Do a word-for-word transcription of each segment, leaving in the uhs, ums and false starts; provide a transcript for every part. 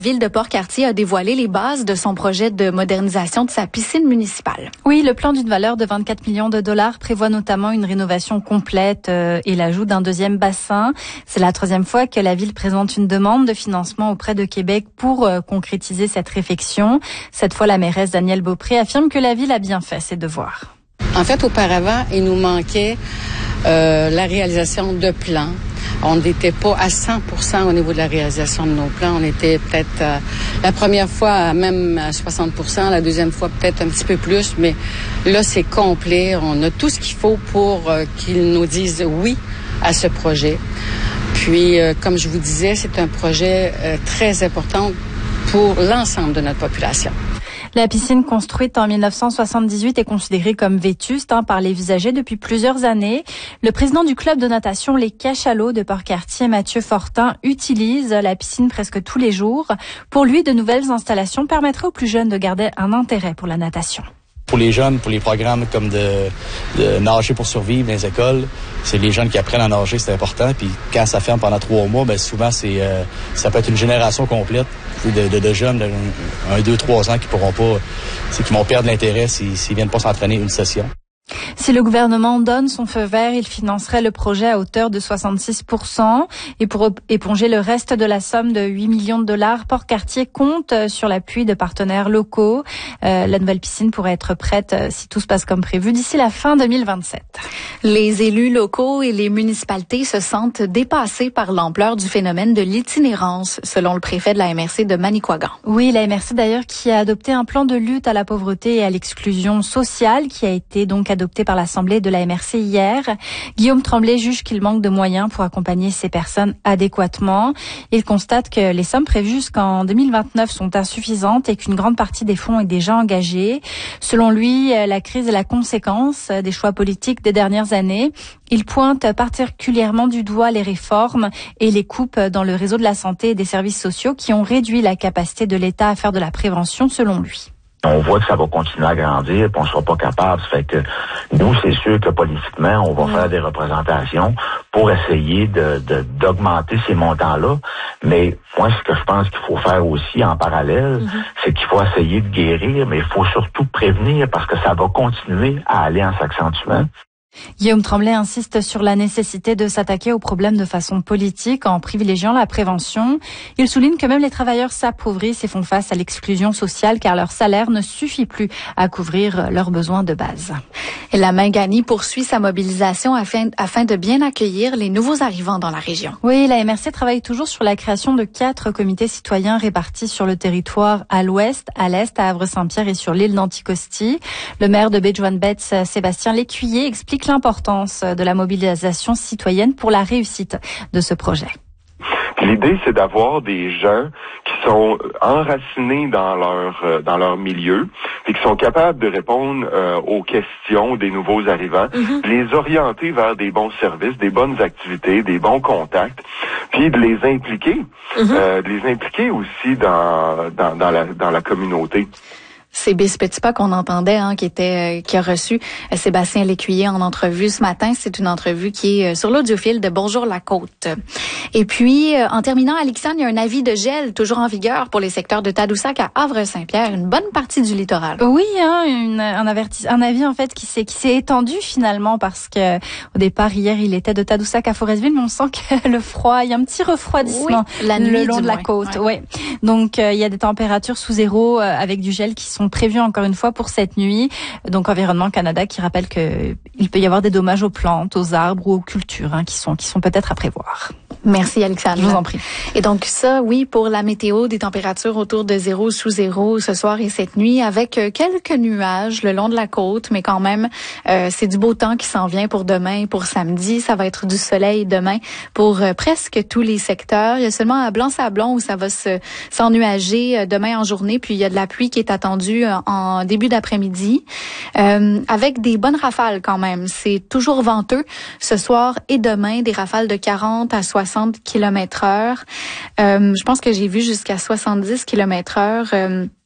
La ville de Port-Cartier a dévoilé les bases de son projet de modernisation de sa piscine municipale. Oui, le plan d'une valeur de vingt-quatre millions de dollars prévoit notamment une rénovation complète euh, et l'ajout d'un deuxième bassin. C'est la troisième fois que la ville présente une demande de financement auprès de Québec pour euh, concrétiser cette réfection. Cette fois, la mairesse Danielle Beaupré affirme que la ville a bien fait ses devoirs. En fait, auparavant, il nous manquait euh, la réalisation de plans. On n'était pas à cent pour cent au niveau de la réalisation de nos plans. On était peut-être euh, la première fois à même à soixante pour cent, la deuxième fois peut-être un petit peu plus, mais là, c'est complet. On a tout ce qu'il faut pour euh, qu'ils nous disent oui à ce projet. Puis, euh, comme je vous disais, c'est un projet euh, très important pour l'ensemble de notre population. La piscine construite en dix-neuf cent soixante-dix-huit est considérée comme vétuste hein, par les usagers depuis plusieurs années. Le président du club de natation Les Cachalots de Port-Cartier, Mathieu Fortin, utilise la piscine presque tous les jours. Pour lui, de nouvelles installations permettraient aux plus jeunes de garder un intérêt pour la natation. Pour les jeunes, pour les programmes comme de, de nager pour survivre dans les écoles, c'est les jeunes qui apprennent à nager, c'est important. Puis quand ça ferme pendant trois mois, ben souvent c'est euh, ça peut être une génération complète de, de, de jeunes de un, deux, trois ans qui pourront pas, c'est qui vont perdre l'intérêt s'ils, s'ils viennent pas s'entraîner une session. Si le gouvernement donne son feu vert, il financerait le projet à hauteur de soixante-six pour cent. Et pour éponger le reste de la somme de huit millions de dollars, Port-Cartier compte sur l'appui de partenaires locaux. Euh, la nouvelle piscine pourrait être prête, si tout se passe comme prévu, d'ici la fin deux mille vingt-sept. Les élus locaux et les municipalités se sentent dépassés par l'ampleur du phénomène de l'itinérance, selon le préfet de la M R C de Manicouagan. Oui, la M R C d'ailleurs qui a adopté un plan de lutte à la pauvreté et à l'exclusion sociale qui a été donc adopté par l'Assemblée de la M R C hier. Guillaume Tremblay juge qu'il manque de moyens pour accompagner ces personnes adéquatement. Il constate que les sommes prévues jusqu'en deux mille vingt-neuf sont insuffisantes et qu'une grande partie des fonds est déjà engagée. Selon lui, la crise est la conséquence des choix politiques des dernières années. Il pointe particulièrement du doigt les réformes et les coupes dans le réseau de la santé et des services sociaux qui ont réduit la capacité de l'État à faire de la prévention, selon lui. On voit que ça va continuer à grandir, puis on sera pas capable. Ça fait que nous, c'est sûr que politiquement, on va mmh. faire des représentations pour essayer de, de d'augmenter ces montants-là. Mais moi, ce que je pense qu'il faut faire aussi en parallèle, mmh. c'est qu'il faut essayer de guérir, mais il faut surtout prévenir parce que ça va continuer à aller en s'accentuant. Guillaume Tremblay insiste sur la nécessité de s'attaquer aux problèmes de façon politique en privilégiant la prévention. Il souligne que même les travailleurs s'appauvrissent et font face à l'exclusion sociale car leur salaire ne suffit plus à couvrir leurs besoins de base. Et la Mingani poursuit sa mobilisation afin, afin de bien accueillir les nouveaux arrivants dans la région. Oui, la M R C travaille toujours sur la création de quatre comités citoyens répartis sur le territoire à l'ouest, à l'est, à Havre-Saint-Pierre et sur l'île d'Anticosti. Le maire de Baie-Joinne-Betts, Sébastien Lécuyer, explique l'importance de la mobilisation citoyenne pour la réussite de ce projet. L'idée, c'est d'avoir des gens qui sont enracinés dans leur euh, dans leur milieu et qui sont capables de répondre euh, aux questions des nouveaux arrivants, mm-hmm. les orienter vers des bons services, des bonnes activités, des bons contacts, puis de les impliquer, mm-hmm. euh, de les impliquer aussi dans dans, dans la dans la communauté. C'est Bis Petipa qu'on entendait, hein, qui était, euh, qui a reçu euh, Sébastien Lécuyer en entrevue ce matin. C'est une entrevue qui est euh, sur l'audiofile de Bonjour la Côte. Et puis, euh, en terminant, Alexandre, il y a un avis de gel toujours en vigueur pour les secteurs de Tadoussac à Havre-Saint-Pierre, une bonne partie du littoral. Oui, hein, une, un avertis, un avis en fait qui s'est qui s'est étendu finalement parce que au départ hier il était de Tadoussac à Forestville, mais on sent que le froid, il y a un petit refroidissement oui, la nuit le long de moins. la côte. Ouais. Ouais. Donc euh, il y a des températures sous zéro euh, avec du gel qui sont prévues encore une fois pour cette nuit. Donc Environnement Canada qui rappelle que il peut y avoir des dommages aux plantes, aux arbres ou aux cultures hein, qui sont qui sont peut-être à prévoir. Merci Alexandre. Je vous en prie. Et donc ça, oui, pour la météo, des températures autour de zéro, sous zéro ce soir et cette nuit, avec quelques nuages le long de la côte, mais quand même, euh, c'est du beau temps qui s'en vient pour demain, pour samedi. Ça va être du soleil demain pour euh, presque tous les secteurs. Il y a seulement à Blanc-Sablon où ça va se s'ennuager euh, demain en journée, puis il y a de la pluie qui est attendue euh, en début d'après-midi, euh, avec des bonnes rafales quand même. C'est toujours venteux ce soir et demain, des rafales de quarante à soixante kilomètres heure. Euh, je pense que j'ai vu jusqu'à soixante-dix kilomètres heure. Euh,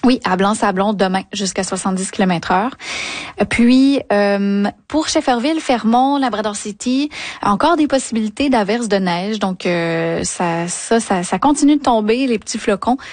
Oui, à Blanc-Sablon, demain, jusqu'à soixante-dix kilomètres heure. Puis, euh, pour Shefferville, Fermont, Labrador City, encore des possibilités d'averses de neige. Donc, euh, ça, ça, ça, ça continue de tomber, les petits flocons.